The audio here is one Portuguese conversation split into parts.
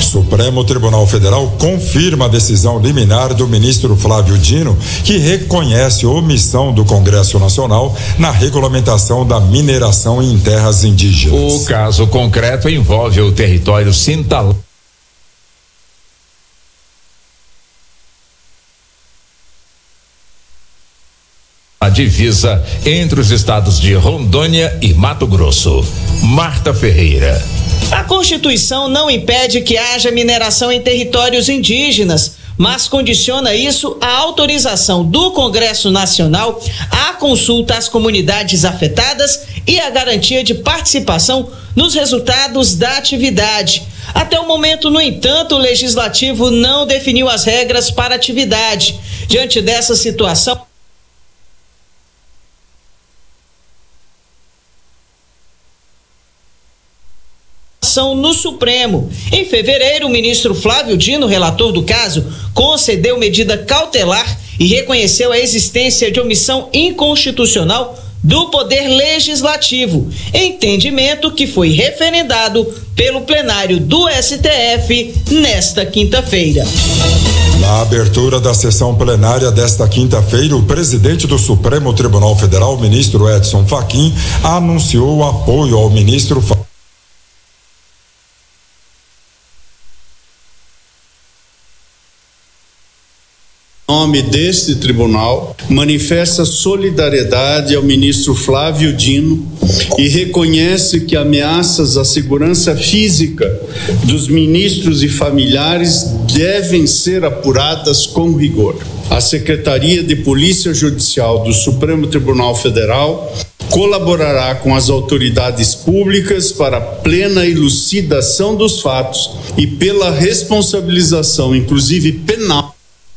Supremo Tribunal Federal confirma a decisão liminar do ministro Flávio Dino, que reconhece omissão do Congresso Nacional na regulamentação da mineração em terras indígenas. O caso concreto envolve o território Sintalá, a divisa entre os estados de Rondônia e Mato Grosso. Marta Ferreira. A Constituição não impede que haja mineração em territórios indígenas, mas condiciona isso à autorização do Congresso Nacional, à consulta às comunidades afetadas e à garantia de participação nos resultados da atividade. Até o momento, no entanto, o Legislativo não definiu as regras para a atividade. Diante dessa situação, no Supremo. Em fevereiro, o ministro Flávio Dino, relator do caso, concedeu medida cautelar e reconheceu a existência de omissão inconstitucional do Poder Legislativo, entendimento que foi referendado pelo plenário do STF nesta quinta-feira. Na abertura da sessão plenária desta quinta-feira, o presidente do Supremo Tribunal Federal, o ministro Edson Fachin, anunciou o apoio ao ministro Em nome deste tribunal, manifesta solidariedade ao ministro Flávio Dino e reconhece que ameaças à segurança física dos ministros e familiares devem ser apuradas com rigor. A Secretaria de Polícia Judicial do Supremo Tribunal Federal colaborará com as autoridades públicas para a plena elucidação dos fatos e pela responsabilização, inclusive penal,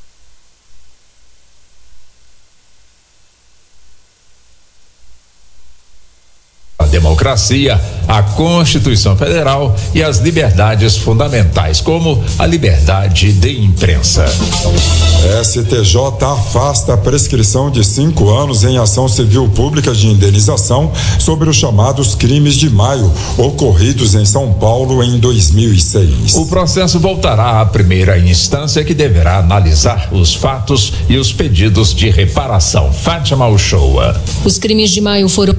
democracia, a Constituição Federal e as liberdades fundamentais, como a liberdade de imprensa. STJ afasta a prescrição de 5 anos em ação civil pública de indenização sobre os chamados crimes de maio, ocorridos em São Paulo em 2006. O processo voltará à primeira instância, que deverá analisar os fatos e os pedidos de reparação. Fátima Uchoa. Os crimes de maio foram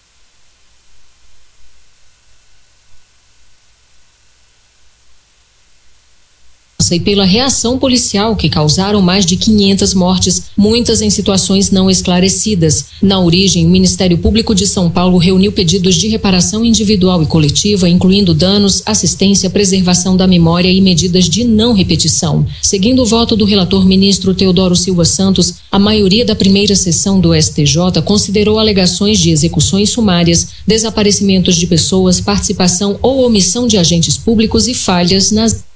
e pela reação policial, que causaram mais de 500 mortes, muitas em situações não esclarecidas. Na origem, o Ministério Público de São Paulo reuniu pedidos de reparação individual e coletiva, incluindo danos, assistência, preservação da memória e medidas de não repetição. Seguindo o voto do relator ministro Teodoro Silva Santos, a maioria da primeira sessão do STJ considerou alegações de execuções sumárias, desaparecimentos de pessoas, participação ou omissão de agentes públicos e falhas nas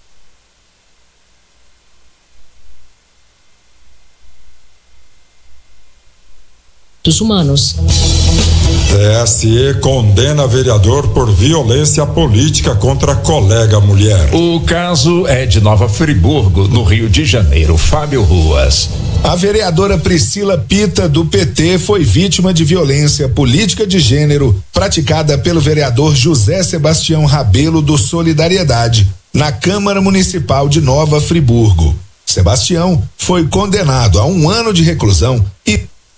dos humanos. TSE condena vereador por violência política contra colega mulher. O caso é de Nova Friburgo, no Rio de Janeiro. Fábio Ruas. A vereadora Priscila Pita, do PT, foi vítima de violência política de gênero praticada pelo vereador José Sebastião Rabelo, do Solidariedade, na Câmara Municipal de Nova Friburgo. Sebastião foi condenado a 1 ano de reclusão e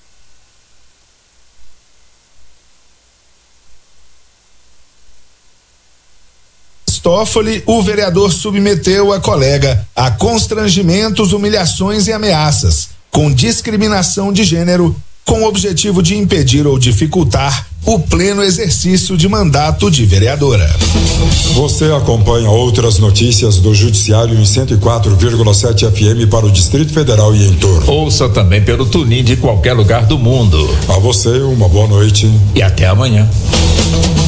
Toffoli, o vereador submeteu a colega a constrangimentos, humilhações e ameaças, com discriminação de gênero, com o objetivo de impedir ou dificultar o pleno exercício de mandato de vereadora. Você acompanha outras notícias do Judiciário em 104,7 FM para o Distrito Federal e em torno. Ouça também pelo TuneIn de qualquer lugar do mundo. A você, uma boa noite. E até amanhã.